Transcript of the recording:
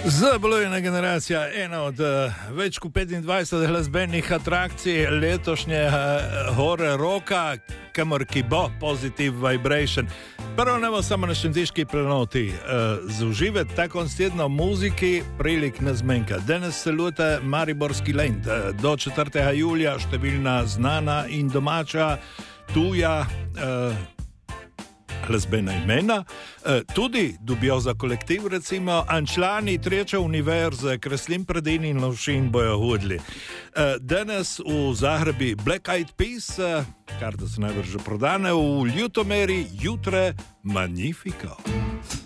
Zabolujena generacija, ena od več kot 25 glasbenih atrakcij letošnjega horror roka, kamor ki bo Positive Vibration. Prvo ne bo samo na šentiški plenoti. Zauživati tako tedno muziki prilik ne zmenka. Danes se lute Mariborski Lent. Do 4. julija številna znana in domača tuja glasbena imena, tudi dubioza kolektiv, recimo, člani Treče univerze, Kreslin Predini in Lovšin bojo hudli. Danes v Zagrebi Black Eyed Peas, kar da se najbrž že prodane, v Ljutomeri jutre Magnifico.